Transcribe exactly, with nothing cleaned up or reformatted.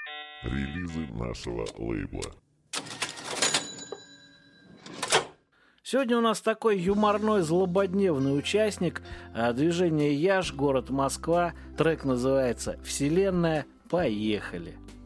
Релизы нашего лейбла. Сегодня у нас такой юморной, злободневный участник движения Яж, город Москва. Трек называется «Вселенная». Поехали!